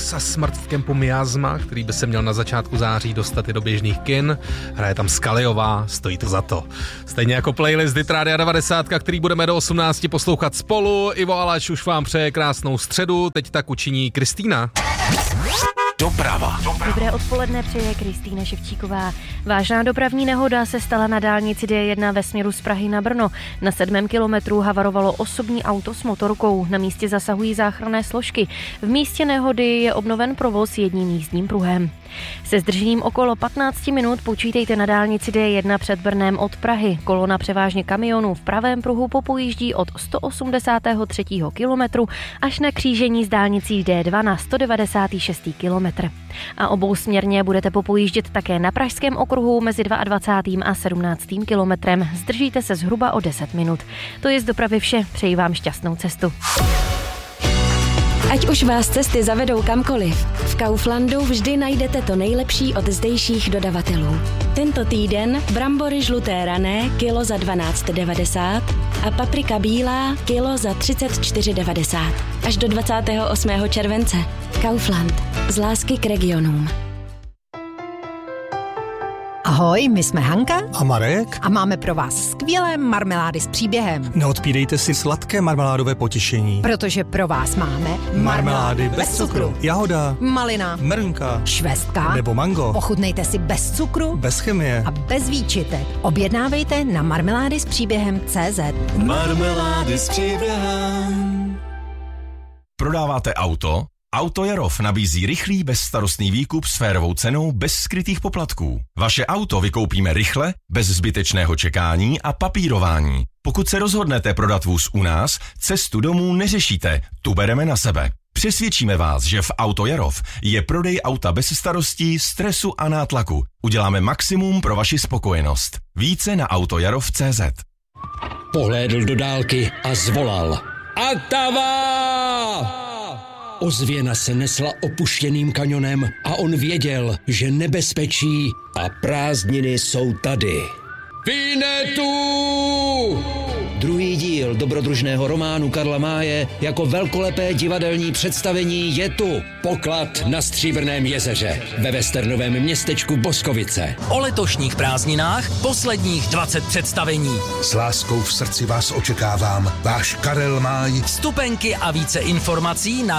X a Smrt v kempu Miasma, který by se měl na začátku září dostat i do běžných kin. Hraje tam Skaliová, stojí to za to. Stejně jako playlist Hit Rádia 90, který budeme do 18 poslouchat spolu. Ivo Aleš už vám přeje krásnou středu, teď tak učiní Kristýna. Doprava. Dobré odpoledne přeje Kristýna Ševčíková. Vážná dopravní nehoda se stala na dálnici D1 ve směru z Prahy na Brno. Na 7. kilometru havarovalo osobní auto s motorkou. Na místě zasahují záchranné složky. V místě nehody je obnoven provoz jedním jízdním pruhem. Se zdržením okolo 15 minut počítejte na dálnici D1 před Brnem od Prahy. Kolona převážně kamionů v pravém pruhu popojíždí od 183. kilometru až na křížení s dálnicí D2 na 196. kilometr. A obousměrně budete popojíždět také na Pražském okruhu mezi 22. a 17. kilometrem. Zdržíte se zhruba o 10 minut. To je z dopravy vše. Přeji vám šťastnou cestu. Ať už vás cesty zavedou kamkoliv, v Kauflandu vždy najdete to nejlepší od zdejších dodavatelů. Tento týden brambory žluté rané kilo za 12,90 a paprika bílá kilo za 34,90. Až do 28. července. Kaufland. Z lásky k regionům. Ahoj, my jsme Hanka a Marek a máme pro vás skvělé marmelády s příběhem. Neodpírejte si sladké marmeládové potěšení. Protože pro vás máme marmelády bez cukru. Jahoda, malina, mrnka, švestka nebo mango. Pochutnejte si bez cukru, bez chemie a bez výčitek. Objednávejte na marmelády s příběhem.cz. Marmelády s příběhem. Prodáváte auto? Auto Jarov nabízí rychlý, bezstarostný výkup s férovou cenou bez skrytých poplatků. Vaše auto vykoupíme rychle, bez zbytečného čekání a papírování. Pokud se rozhodnete prodat vůz u nás, cestu domů neřešíte, tu bereme na sebe. Přesvědčíme vás, že v Auto Jarov je prodej auta bez starostí, stresu a nátlaku. Uděláme maximum pro vaši spokojenost. Více na autojarov.cz. Pohlédl do dálky a zvolal. Atava! Ozvěna se nesla opuštěným kanionem a on věděl, že nebezpečí a prázdniny jsou tady. Vinetu! Druhý díl dobrodružného románu Karla Máje jako velkolepé divadelní představení je tu. Poklad na Stříbrném jezeře ve westernovém městečku Boskovice. O letošních prázdninách posledních 20 představení. S láskou v srdci vás očekávám. Váš Karel Máj. Vstupenky a více informací na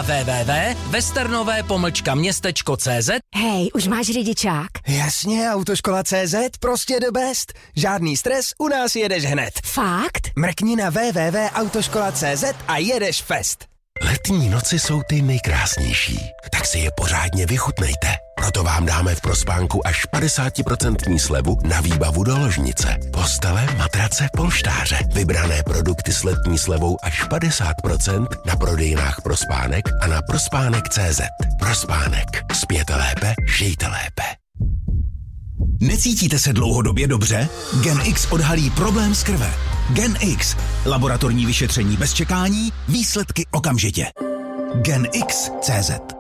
www.westernové-městečko.cz. Hej, už máš řidičák? Jasně, Autoškola.cz, prostě the best. Žádný stres, u nás jedeš hned. Fakt? Mrkni na www.autoškola.cz a jedeš fest. Letní noci jsou ty nejkrásnější, tak si je pořádně vychutnejte. Proto vám dáme v Prospánku až 50% slevu na výbavu do ložnice. Postele, matrace, polštáře. Vybrané produkty s letní slevou až 50% na prodejnách Prospánek a na prospánek.cz. Prospánek. Spěte lépe, žijte lépe. Necítíte se dlouhodobě dobře? GenX odhalí problém z krve. GenX. Laboratorní vyšetření bez čekání, výsledky okamžitě. GenX.cz